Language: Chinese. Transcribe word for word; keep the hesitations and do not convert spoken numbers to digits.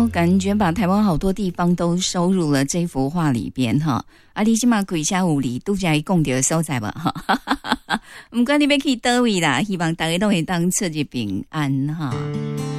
哦，感觉把台湾好多地方都收入了这幅画里边哈。啊，你现在开车有离拄才讲到的所在吧哈。不管你要去倒位啦，希望大家都会当出入平安哈。